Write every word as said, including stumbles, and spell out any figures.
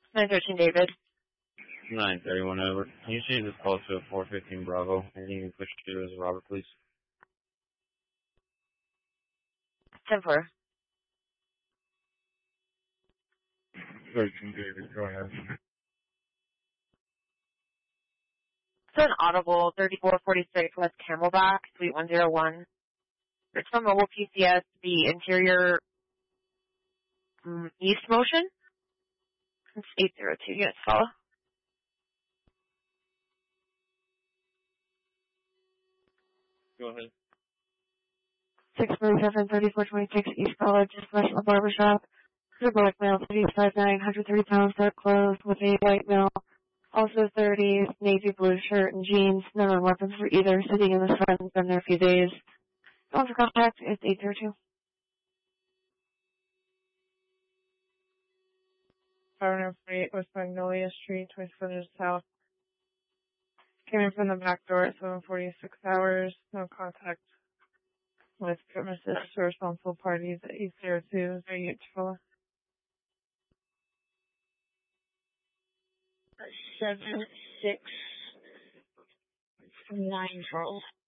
nine thirteen David. nine thirty-one over. Can you change this call to a four fifteen Bravo? And you can push through as Robert, please. ten four. thirteen David, go ahead. It's an Audible thirty-four forty-six West Camelback, Suite one oh one. It's from Mobile P C S, the interior um, east motion. It's eight oh two units, follow. Go ahead. six forty-seven thirty-four twenty-six East College, National Barbershop. The black male, five nine, one hundred thirty pounds, dark clothes, with a white male, also thirties, navy blue shirt and jeans, none on weapons for either, sitting in the sun, been there a few days. Phone for contact is eight oh two. five forty-eight West Magnolia Street, Twin Village South. Came in from the back door at seven forty-six hours. No contact with premises or responsible parties at eight oh two. Is there a Chipola? seven six nine twelve.